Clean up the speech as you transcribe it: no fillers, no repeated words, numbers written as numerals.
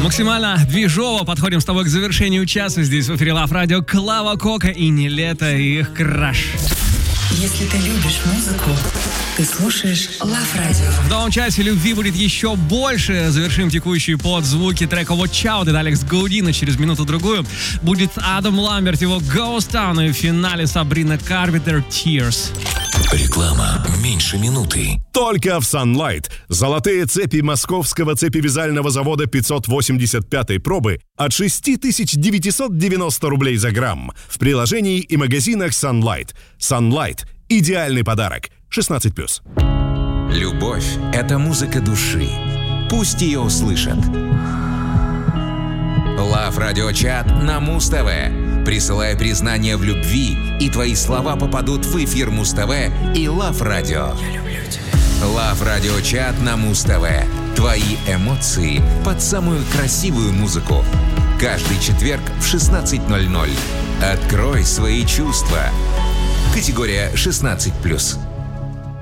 Максимально движово подходим с тобой к завершению часа. Здесь в эфире Love Radio Клава Кока и Нилетто и их краш. Если ты любишь музыку, ты слушаешь Love Radio. В новом часе любви будет еще больше. Завершим текущие под звуки трека Watch Out от Алекс Гаудино. Через минуту-другую будет Адам Ламберт, его Ghost Town, и в финале Сабрина Карпентер Tears. Реклама меньше минуты. Только в Sunlight. Золотые цепи московского цепевязального завода 585-й пробы от 6990 рублей за грамм. В приложении и магазинах Sunlight. Sunlight – идеальный подарок. 16+. Любовь – это музыка души. Пусть ее услышат. Love Radio Chat на Муз-ТВ. Присылай признание в любви, и твои слова попадут в эфир Муз-ТВ и Love Radio. Я люблю тебя. Love Radio Chat на Муз-ТВ. Твои эмоции под самую красивую музыку. Каждый четверг в 16:00. Открой свои чувства. Категория 16+.